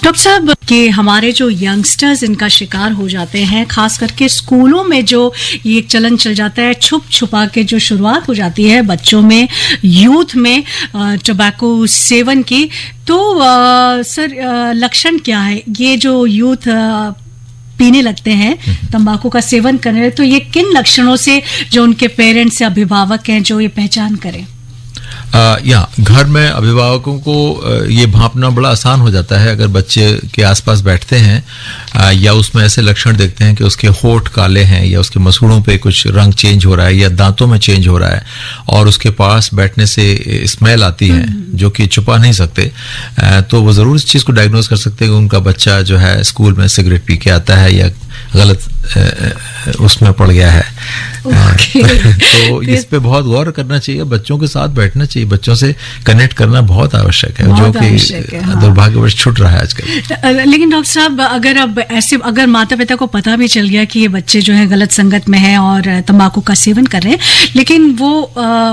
Doctor साहब कि हमारे जो यंगस्टर्स इनका शिकार हो जाते हैं, खास करके स्कूलों में जो ये चलन चल जाता है, छुप छुपा के जो शुरुआत हो जाती है बच्चों में, यूथ में टोबैको सेवन की, तो सर लक्षण क्या है? ये जो यूथ पीने लगते हैं, तंबाकू का सेवन करने, तो ये किन लक्षणों से जो उनके पेरेंट्स या अभिभावक हैं जो ये पहचान करें? घर में अभिभावकों को ये भांपना बड़ा आसान हो जाता है। अगर बच्चे के आसपास बैठते हैं या उसमें ऐसे लक्षण देखते हैं कि उसके होंठ काले हैं या उसके मसूड़ों पे कुछ रंग चेंज हो रहा है या दांतों में चेंज हो रहा है और उसके पास बैठने से स्मेल आती है जो कि छुपा नहीं सकते, तो वो जरूर इस चीज को डायग्नोज कर सकते हैं कि उनका बच्चा जो है स्कूल में सिगरेट पी के आता है या गलत उसमें पड़ गया है। तो इस पे बहुत गौर करना चाहिए, बच्चों के साथ बैठना चाहिए, बच्चों से कनेक्ट करना बहुत आवश्यक है, जो कि दुर्भाग्यवश छूट रहा है आजकल। लेकिन डॉक्टर साहब, अगर माता पिता को पता भी चल गया कि ये बच्चे जो है गलत संगत में हैं और तंबाकू का सेवन कर रहे हैं, लेकिन वो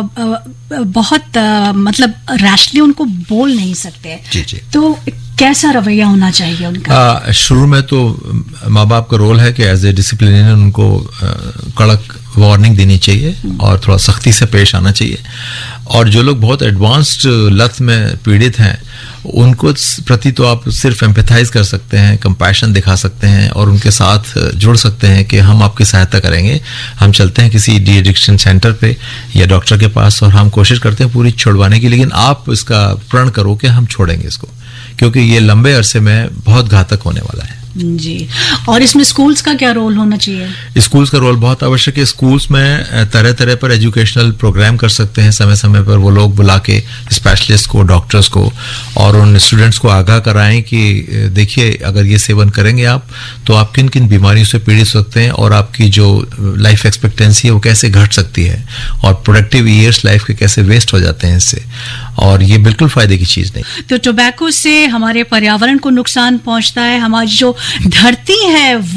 बहुत मतलब रैशली उनको बोल नहीं सकते, जी। तो कैसा रवैया होना चाहिए उनका? शुरू में तो माँ बाप का रोल है कि एज ए डिसिप्लिनरियन उनको कड़क वार्निंग देनी चाहिए और थोड़ा सख्ती से पेश आना चाहिए। और जो लोग बहुत एडवांस्ड लत में पीड़ित हैं उनको प्रति तो आप सिर्फ एम्पैथाइज कर सकते हैं, कंपैशन दिखा सकते हैं और उनके साथ जुड़ सकते हैं कि हम आपकी सहायता करेंगे, हम चलते हैं किसी डी एडिक्शन सेंटर पे या डॉक्टर के पास और हम कोशिश करते हैं पूरी छुड़वाने की, लेकिन आप इसका प्रण करो कि हम छोड़ेंगे इसको, क्योंकि ये लंबे अरसे में बहुत घातक होने वाला है। जी। और इसमें स्कूल्स का क्या रोल होना चाहिए? स्कूल्स का रोल बहुत आवश्यक है। स्कूल्स में तरह तरह पर एजुकेशनल प्रोग्राम कर सकते हैं, समय समय पर वो लोग बुला के स्पेशलिस्ट को, डॉक्टर्स को, और उन स्टूडेंट्स को आगाह कराएं कि देखिए अगर ये सेवन करेंगे आप तो आप किन किन बीमारियों से पीड़ित हो सकते हैं और आपकी जो लाइफ एक्सपेक्टेंसी है वो कैसे घट सकती है और प्रोडक्टिव ईयर्स लाइफ के कैसे वेस्ट हो जाते हैं इससे, और ये बिल्कुल फायदे की चीज नहीं। तो टोबैको से हमारे पर्यावरण को नुकसान पहुंचता है, हमारी जो धरती है